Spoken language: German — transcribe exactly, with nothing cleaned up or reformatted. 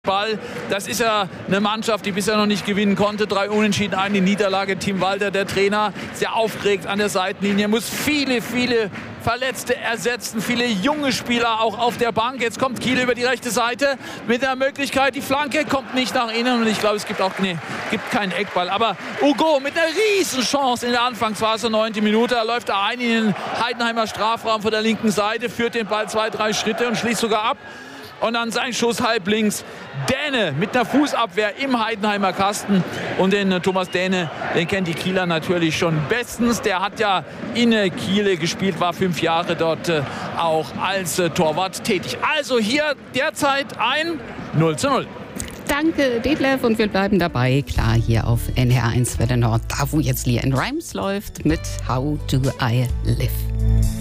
Ball. Das ist ja eine Mannschaft, die bisher noch nicht gewinnen konnte. Drei Unentschieden, eine Niederlage. Team Walter, der Trainer, sehr aufgeregt an der Seitenlinie. Muss viele, viele Verletzte ersetzen. Viele junge Spieler auch auf der Bank. Jetzt kommt Kiel über die rechte Seite mit der Möglichkeit. Die Flanke kommt nicht nach innen. Und ich glaube, es gibt auch nee, gibt keinen Eckball. Aber Hugo mit einer riesen Chance in der Anfangsphase, neunte Minute. Da läuft er ein in den Heidenheimer Strafraum von der linken Seite, führt den Ball zwei, drei Schritte und schließt sogar ab. Und dann sein Schuss halb links. Däne mit einer Fußabwehr im Heidenheimer Kasten. Und den äh, Thomas Däne, den kennt die Kieler natürlich schon bestens. Der hat ja in äh, Kiel gespielt, war fünf Jahre dort äh, auch als äh, Torwart tätig. Also hier derzeit ein null zu null. Danke, Detlef, und wir bleiben dabei, klar, hier auf N H R eins Welle Nord, da wo jetzt LeAnn Rimes läuft mit How Do I Live.